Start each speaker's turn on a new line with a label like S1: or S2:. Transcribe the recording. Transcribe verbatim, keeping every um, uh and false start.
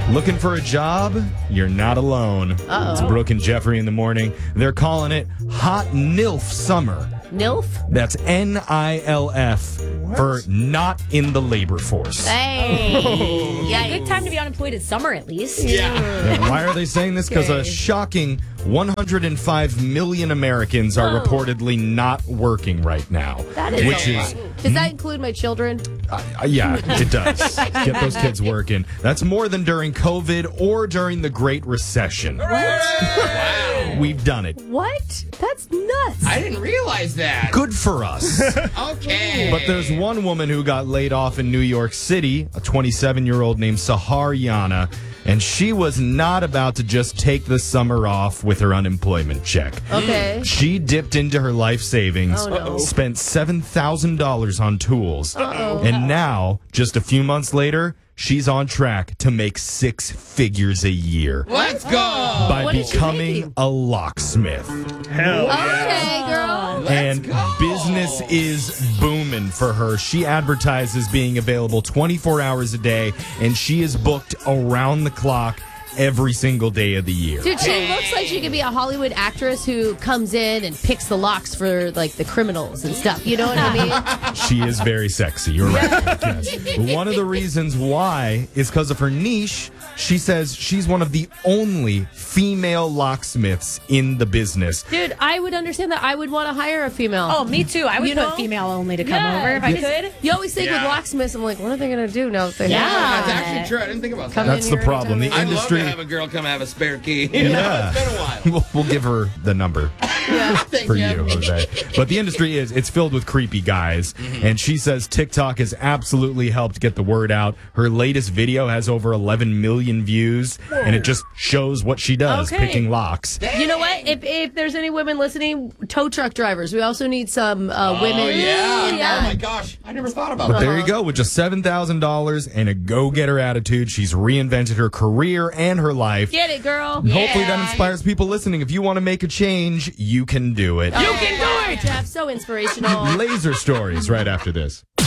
S1: Looking for a job? You're not alone.
S2: Uh-oh.
S1: It's Brooke and Jeffrey in the morning. They're calling it Hot NILF Summer.
S2: NILF?
S1: That's N I L F for not in the labor force.
S2: Hey.
S3: Yeah, good time to be unemployed in summer, at least.
S1: And why are they saying this? Because a shocking one hundred five million Americans are
S2: Whoa.
S1: reportedly not working right now.
S2: That is
S1: which
S2: a
S1: is
S2: lot. Does that include my children?
S1: Uh, yeah, it does. Get those kids working. That's more than during COVID or during the Great Recession.
S4: Wow.
S1: We've done it.
S2: What? That's nuts.
S4: I didn't realize that.
S1: Good for us.
S4: Okay.
S1: But there's one woman who got laid off in New York City, a twenty-seven-year-old named Sahar Yana, and she was not about to just take the summer off with her unemployment check.
S2: Okay.
S1: She dipped into her life savings,
S2: Oh, no.
S1: spent seven thousand dollars on tools,
S2: Uh-oh.
S1: and now, just a few months later, she's on track to make six figures a year
S4: Let's go.
S1: by
S2: What is she
S1: becoming
S2: making?
S1: a locksmith.
S5: Hell
S2: Okay, girl.
S4: Let's
S1: and
S4: go.
S1: business is booming for her. She advertises being available twenty-four hours a day, and she is booked around the clock every single day of the year.
S2: Dude, she looks like she could be a Hollywood actress who comes in and picks the locks for, like, the criminals and stuff. You know what I mean?
S1: She is very sexy. You're right. Yes. One of the reasons why is because of her niche. She says she's one of the only female locksmiths in the business.
S2: Dude, I would understand that. I would want to hire a female.
S3: Oh, me too. I would
S2: You
S3: put
S2: know?
S3: female only to come
S2: Yeah,
S3: over if I
S2: because
S3: could.
S2: You always think
S4: Yeah.
S2: with locksmiths, I'm like, what are they going to do now that they
S3: Yeah.
S2: have
S4: That's actually true. I didn't think about
S2: Come
S4: that.
S2: in
S1: That's the
S2: here
S1: problem. The
S2: anytime.
S4: I'd love
S1: industry.
S4: to have a girl come have a spare key.
S1: Yeah.
S4: It's been a while.
S1: We'll, we'll give her the number
S4: Thank
S1: for you, Jose. But the industry is, it's filled with creepy guys. And she says TikTok has absolutely helped get the word out. Her latest video has over eleven million views, and it just shows what she does,
S2: Okay.
S1: picking locks.
S2: You know what? If if there's any women listening, tow truck drivers. We also need some uh, women.
S4: Oh, yeah.
S2: Yeah.
S4: Oh, my gosh. I never thought about
S1: But
S4: that.
S1: there you go. With just seven thousand dollars and a go-getter attitude, she's reinvented her career and her life.
S2: Get it, girl.
S1: Hopefully that inspires people listening. If you want to make a change, you can do it.
S2: You can do it. Jeff, so inspirational.
S1: Laser stories right after this.